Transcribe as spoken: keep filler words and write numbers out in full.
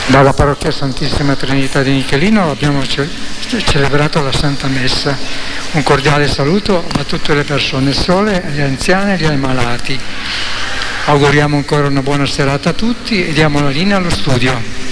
Dalla parrocchia Santissima Trinità di Michelino abbiamo ce- celebrato la Santa Messa. Un cordiale saluto a tutte le persone sole, agli anziani e agli ammalati. Auguriamo ancora una buona serata a tutti e diamo la linea allo studio.